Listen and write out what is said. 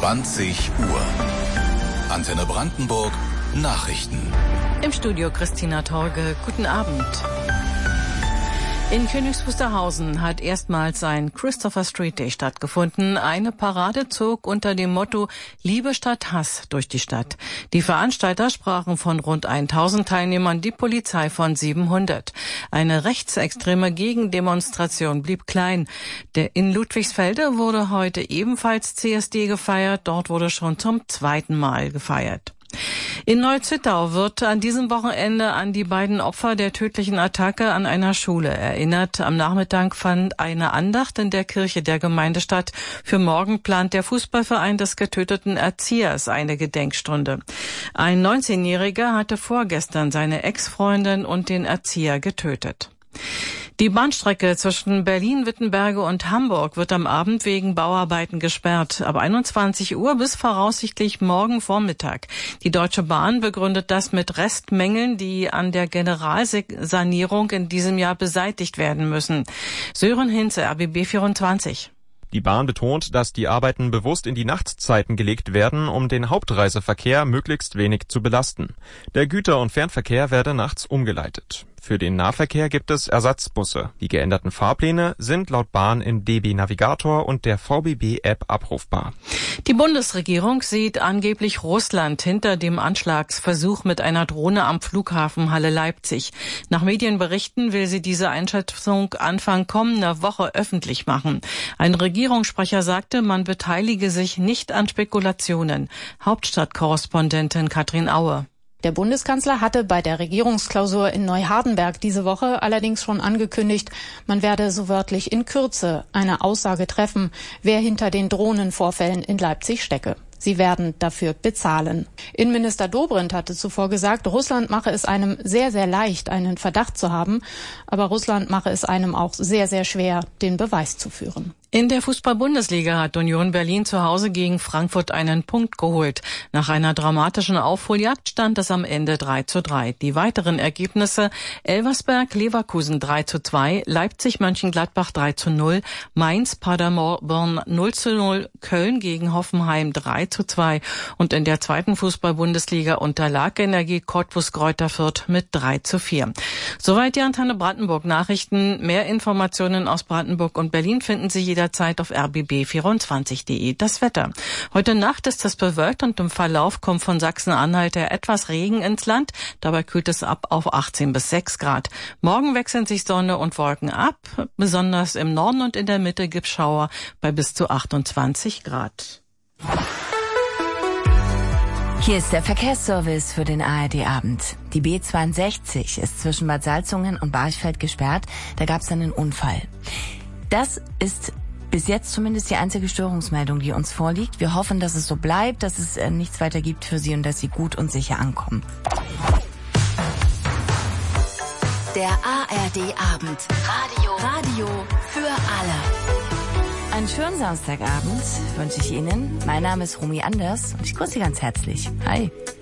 20 Uhr. Antenne Brandenburg, Nachrichten. Im Studio Christina Torge. Guten Abend. In Königs Wusterhausen hat erstmals ein Christopher Street Day stattgefunden. Eine Parade zog unter dem Motto Liebe statt Hass durch die Stadt. Die Veranstalter sprachen von rund 1000 Teilnehmern, die Polizei von 700. Eine rechtsextreme Gegendemonstration blieb klein. In Ludwigsfelde wurde heute ebenfalls CSD gefeiert. Dort wurde schon zum zweiten Mal gefeiert. In Neu-Zittau wird an diesem Wochenende an die beiden Opfer der tödlichen Attacke an einer Schule erinnert. Am Nachmittag fand eine Andacht in der Kirche der Gemeinde statt. Für morgen plant der Fußballverein des getöteten Erziehers eine Gedenkstunde. Ein 19-Jähriger hatte vorgestern seine Ex-Freundin und den Erzieher getötet. Die Bahnstrecke zwischen Berlin-Wittenberge und Hamburg wird am Abend wegen Bauarbeiten gesperrt. Ab 21 Uhr bis voraussichtlich morgen Vormittag. Die Deutsche Bahn begründet das mit Restmängeln, die an der Generalsanierung in diesem Jahr beseitigt werden müssen. Sören Hinze, RBB 24. Die Bahn betont, dass die Arbeiten bewusst in die Nachtzeiten gelegt werden, um den Hauptreiseverkehr möglichst wenig zu belasten. Der Güter- und Fernverkehr werde nachts umgeleitet. Für den Nahverkehr gibt es Ersatzbusse. Die geänderten Fahrpläne sind laut Bahn im DB Navigator und der VBB-App abrufbar. Die Bundesregierung sieht angeblich Russland hinter dem Anschlagsversuch mit einer Drohne am Flughafen Halle-Leipzig. Nach Medienberichten will sie diese Einschätzung Anfang kommender Woche öffentlich machen. Ein Regierungssprecher sagte, man beteilige sich nicht an Spekulationen. Hauptstadtkorrespondentin Katrin Aue. Der Bundeskanzler hatte bei der Regierungsklausur in Neuhardenberg diese Woche allerdings schon angekündigt, man werde so wörtlich in Kürze eine Aussage treffen, wer hinter den Drohnenvorfällen in Leipzig stecke. Sie werden dafür bezahlen. Innenminister Dobrindt hatte zuvor gesagt, Russland mache es einem sehr, sehr leicht, einen Verdacht zu haben, aber Russland mache es einem auch sehr, sehr schwer, den Beweis zu führen. In der Fußball-Bundesliga hat Union Berlin zu Hause gegen Frankfurt einen Punkt geholt. Nach einer dramatischen Aufholjagd stand es am Ende 3:3. Die weiteren Ergebnisse: Elversberg, Leverkusen 3:2, Leipzig, Mönchengladbach 3:0, Mainz, Paderborn 0:0, Köln gegen Hoffenheim 3:2 und in der zweiten Fußball-Bundesliga unterlag Energie Cottbus Greuther Fürth mit 3:4. Soweit die Antenne Brandenburg Nachrichten. Mehr Informationen aus Brandenburg und Berlin finden Sie jederzeit auf rbb24.de. Das Wetter. Heute Nacht ist es bewölkt und im Verlauf kommt von Sachsen-Anhalt her etwas Regen ins Land. Dabei kühlt es ab auf 18 bis 6 Grad. Morgen wechseln sich Sonne und Wolken ab. Besonders im Norden und in der Mitte gibt es Schauer bei bis zu 28 Grad. Hier ist der Verkehrsservice für den ARD-Abend. Die B62 ist zwischen Bad Salzungen und Barchfeld gesperrt. Da gab es einen Unfall. Das ist bis jetzt zumindest die einzige Störungsmeldung, die uns vorliegt. Wir hoffen, dass es so bleibt, dass es nichts weiter gibt für Sie und dass Sie gut und sicher ankommen. Der ARD-Abend. Radio für alle. Einen schönen Samstagabend wünsche ich Ihnen. Mein Name ist Romy Anders und ich grüße Sie ganz herzlich. Hi.